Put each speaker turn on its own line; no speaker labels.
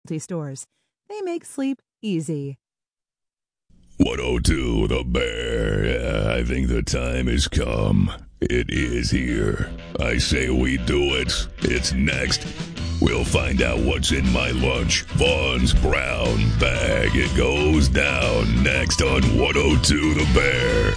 stores. They make sleep easy.
102 The Bear. Yeah, I think the time has come. It is here. I say we do it. It's next. We'll find out what's in my lunch. Vaughn's brown bag. It goes down next on 102 The Bear.